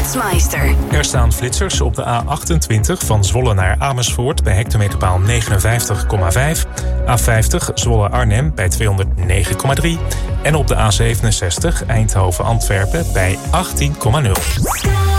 Flitsmeister. Er staan flitsers op de A28 van Zwolle naar Amersfoort bij hectometerpaal 59,5. A50 Zwolle-Arnhem bij 209,3. En op de A67 Eindhoven-Antwerpen bij 18,0.